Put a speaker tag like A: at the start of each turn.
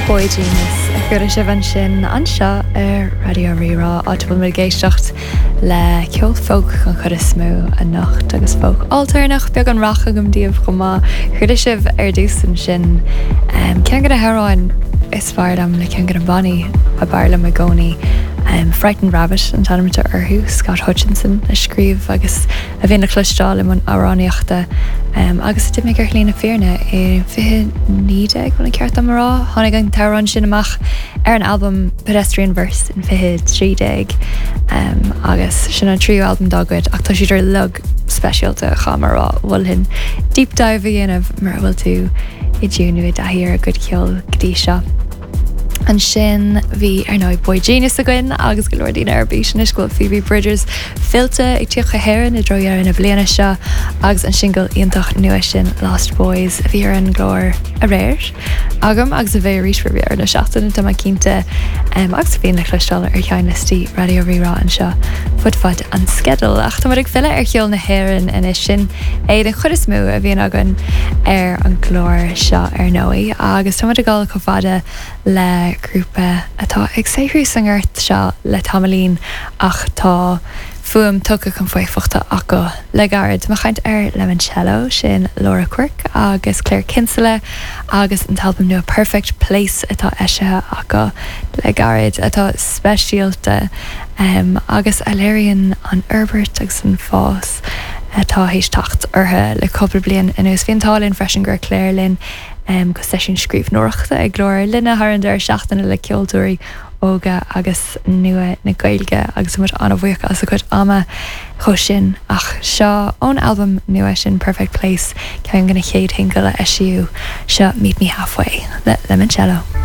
A: Boy Genius gur se bhain sin anseo ar Radio Rírá ábfuil mé géistecht le ceol folk chun chud is smú a nacht agus folk alternach beag an racha gom díobh go má chuir sibh ar dúsan sin cean go a heráin is fear am le cean go an bannaí a barla me gcónaí Frightened Rabbit an tanimte arthú Scott Hutchinson a scríomh agus a bhíon na clustáil im an áráníochta agus du mé gur lína fearne i fihe níide gona ceart am rá tháinig an tarrán sin amach ar an album Pedestrian Verse in fihe trídeig agus sin an tríú album dogad ach tá siidir lug specialta chamarrá bhfuil hin deep dive dhéanamh mar bhfuil tú I dúnú a hir a good ceol gdí seo. An sin bhí ar ná Boy Genius a gin agus go Lordína ar bhí sin iscoil Phoebe Bridgers filta ag tíocha héireann I droiar in a bbliana seo agus an single iontach nua sin Lost Boys a bhí ar an glór a réir agam agus a bheith ríis bhí ar na seachtain tá cínta agus a bhíon le chluisteáil ar cheannatí Radio Rírá an seo fud an schedule ach tá mar ag fila ar cheol na héireann in is sin éiad an chud is mú a bhíon agan ar an glór seo ar nóí agus tá mar a gáil go fada le grúpa atá ag séhrú sangart seo le Tamalín ach tá fuam tucha chun foiifochta acu le garad má chaint ar Lemoncello sin Laura Quirk agus Claire Kinsella agus an talbum nua Perfect Place atá eisithe acu le garad atá speisialta agus Alarian an Herbert agus an Fás atá hééis tacht orthe le coppla blian inús bhíontálinn freisin gur Claire Lynn go session scríb nóachta ag glóir linne harandir seachtainna le ceoltúirí óga agus nua na gailge agus mu an bhuiach as a chud ama cho sin ach seo ón album nua sin Perfect Place cean gona chéad hingle le eisiú seo Meet Me Halfway le Lemoncello.